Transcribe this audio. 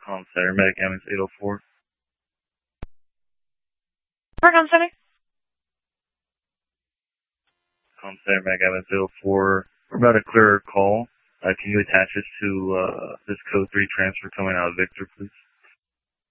Center, Medic Evans 804. Bergen Center. Center, Medic Evans 804. We're about to clear a call. Can you attach this to this code 3 transfer coming out of Victor, please?